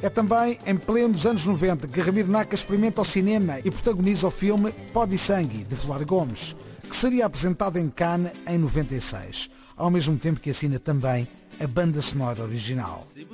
É também em plenos anos 90 que Ramiro Naca experimenta o cinema e protagoniza o filme Pó de Sangue, de Flora Gomes, que seria apresentado em Cannes em 96, ao mesmo tempo que assina também a banda sonora original.